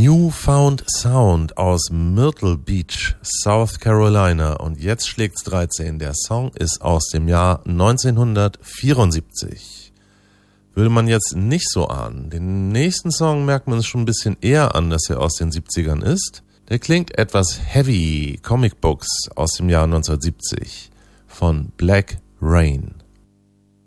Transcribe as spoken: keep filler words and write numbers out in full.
Newfound Sound aus Myrtle Beach, South Carolina. Und jetzt schlägt's dreizehn. Der Song ist aus dem Jahr neunzehnhundertvierundsiebzig. Würde man jetzt nicht so ahnen. Den nächsten Song merkt man es schon ein bisschen eher an, dass er aus den siebzigern ist. Der klingt etwas heavy. Comic Books aus dem Jahr neunzehnhundertsiebzig von Black Rain.